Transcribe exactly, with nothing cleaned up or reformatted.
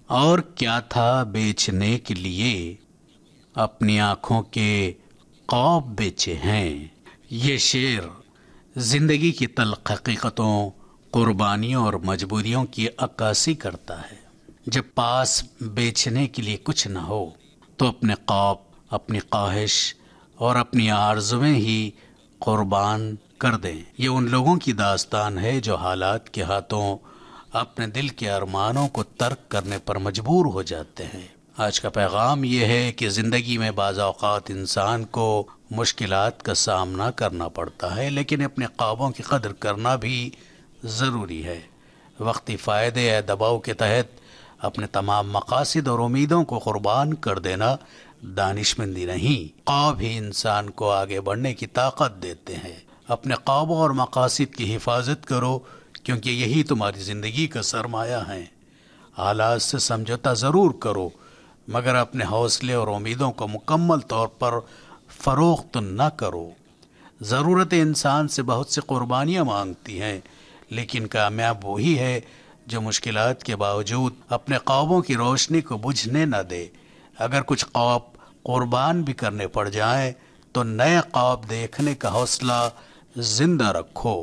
اور کیا تھا بیچنے کے لیے اپنی آنکھوں کے خواب بیچے ہیں. یہ شعر زندگی کی تلخ حقیقتوں، قربانیوں اور مجبوریوں کی عکاسی کرتا ہے. جب پاس بیچنے کے لیے کچھ نہ ہو تو اپنے خواب، اپنی خواہش اور اپنی آرزویں ہی قربان کر دیں. یہ ان لوگوں کی داستان ہے جو حالات کے ہاتھوں اپنے دل کے ارمانوں کو ترک کرنے پر مجبور ہو جاتے ہیں. آج کا پیغام یہ ہے کہ زندگی میں بعض اوقات انسان کو مشکلات کا سامنا کرنا پڑتا ہے، لیکن اپنے خوابوں کی قدر کرنا بھی ضروری ہے. وقتی فائدے یا دباؤ کے تحت اپنے تمام مقاصد اور امیدوں کو قربان کر دینا دانش مندی نہیں. خواب ہی انسان کو آگے بڑھنے کی طاقت دیتے ہیں. اپنے خوابوں اور مقاصد کی حفاظت کرو، کیونکہ یہی تمہاری زندگی کا سرمایہ ہے. حالات سے سمجھوتا ضرور کرو، مگر اپنے حوصلے اور امیدوں کو مکمل طور پر فروخت نہ کرو. ضرورتیں انسان سے بہت سی قربانیاں مانگتی ہیں، لیکن کامیاب وہی ہے جو مشکلات کے باوجود اپنے خوابوں کی روشنی کو بجھنے نہ دے. اگر کچھ خواب قربان بھی کرنے پڑ جائیں تو نئے خواب دیکھنے کا حوصلہ زندہ رکھو.